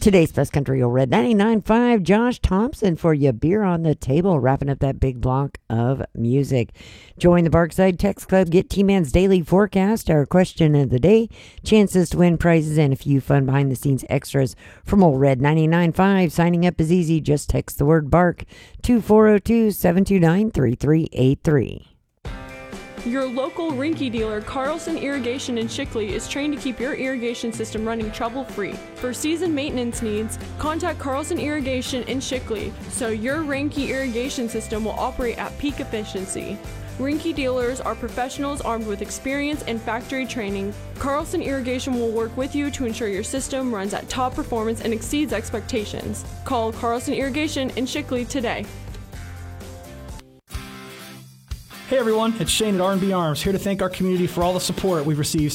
Today's Best Country Old Red 99.5, Josh Thompson for you. Beer on the table, wrapping up that big block of music. Join the Barkside Text Club. Get T-Man's daily forecast, our question of the day, chances to win prizes, and a few fun behind-the-scenes extras from Old Red 99.5. Signing up is easy. Just text the word BARK to 402-729-3383. Your local Rinky dealer, Carlson Irrigation in Shickley, is trained to keep your irrigation system running trouble-free. For season maintenance needs, contact Carlson Irrigation in Shickley so your Rinky irrigation system will operate at peak efficiency. Rinky dealers are professionals armed with experience and factory training. Carlson Irrigation will work with you to ensure your system runs at top performance and exceeds expectations. Call Carlson Irrigation in Shickley today. Hey everyone, it's Shane at R&B Arms, here to thank our community for all the support we've received